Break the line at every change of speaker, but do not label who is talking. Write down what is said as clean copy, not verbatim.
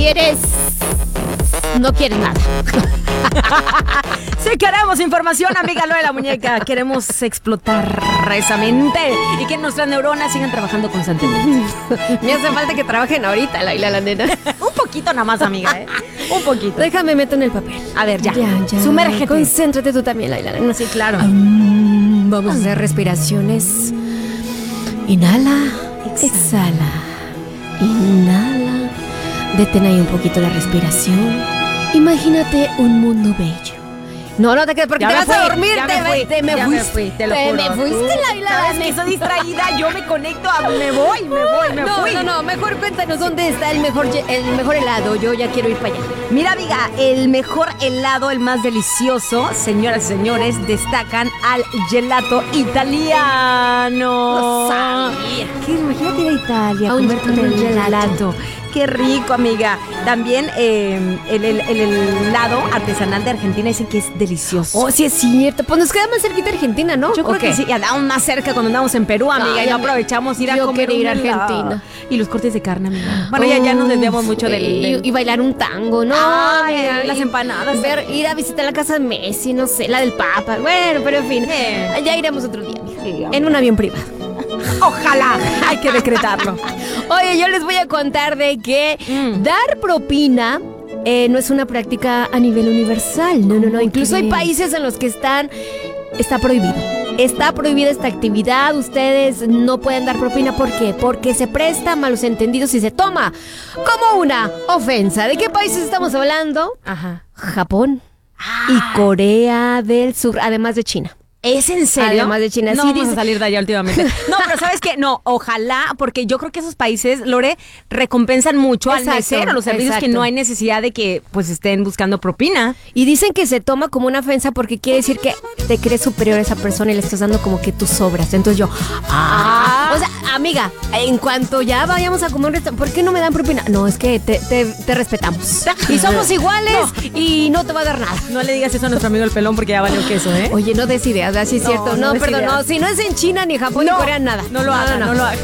quieres... No quieres nada.
Sí queremos información, amiga Lo de la Muñeca. Queremos explotar esa mente y que nuestras neuronas sigan trabajando constantemente.
Me hace falta que trabajen ahorita, Laila, la nena.
Un poquito nada más, amiga, ¿eh? Un poquito.
Déjame meto en el papel.
A ver, ya.
Ya.
Sumérgete.
Concéntrate tú también, Laila, la nena.
Sí, claro.
Vamos a hacer respiraciones. Inhala. Exhala. Inhala. Detén ahí un poquito la respiración. Imagínate un mundo bello. No te quedes porque
Ya
te
me
vas a
fui,
dormir.
ya me fui,
Te me
ya
fuiste.
me fui, te lo juro.
Me fuiste, Laila.
Sabes que soy distraída, yo me conecto a... Me voy, fui.
No, mejor cuéntanos dónde está el mejor helado. Yo ya quiero ir para allá.
Mira, amiga, el mejor helado, el más delicioso, señoras y señores, destacan al gelato italiano.
Lo sabía.
¿Qué? Imagínate ir a Italia,
A un
comerte un
gelato.
gelato. Qué rico, amiga. También el helado artesanal de Argentina dicen que es delicioso.
Oh, sí es cierto. Pues nos queda más cerquita Argentina, ¿no?
Yo creo que sí, y andamos más cerca cuando andamos en Perú, amiga,
Ay,
y no aprovechamos ir a
yo
comer
quiero ir a
un helado.
Argentina.
Y los cortes de carne, amiga. Bueno, ya nos desviamos mucho del...
Y bailar un tango, ¿no?
Ay,
amiga,
las
y
empanadas.
Ir a visitar la casa de Messi, no sé, la del Papa. Bueno, pero en fin. Ya iremos otro día, amiga.
Sí,
En un avión privado.
Ojalá, hay que decretarlo.
Oye, yo les voy a contar de que dar propina no es una práctica a nivel universal. No. Incluso hay países en los que está prohibido. Está prohibida esta actividad. Ustedes no pueden dar propina. ¿Por qué? Porque se presta a malos entendidos y se toma como una ofensa. ¿De qué países estamos hablando?
Ajá.
Japón y Corea del Sur, además de China.
¿Es en serio?
Además de China.
No
Sí,
vamos
dice-
a salir de allá últimamente. No, pero ¿sabes qué? No, ojalá, porque yo creo que esos países, Lore, recompensan mucho al
Exacto,
mesero, a los servicios, que
exacto.
no hay necesidad de que pues estén buscando propina.
Y dicen que se toma como una ofensa porque quiere decir que te crees superior a esa persona y le estás dando como que tus sobras. Entonces yo, o sea, amiga, en cuanto ya vayamos a comer un restaurante, ¿por qué no me dan propina? No, es que te respetamos. Y somos iguales y no te va a dar nada.
No le digas eso a nuestro amigo el pelón porque ya valió queso, ¿eh?
Oye, no des ideas, así es
No,
cierto.
no
No,
des
perdón,
ideas.
no. Si no es en China, ni Japón, ni Corea, nada.
No lo hagas, no lo hagas.